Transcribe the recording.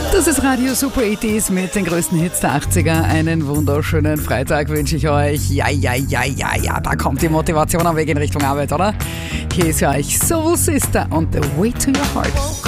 Das ist Radio Super 80s mit den größten Hits der 80er. Einen wunderschönen Freitag wünsche ich euch. Ja, da kommt die Motivation am Weg in Richtung Arbeit, oder? Hier ist für euch Soul Sister und The Way to Your Heart.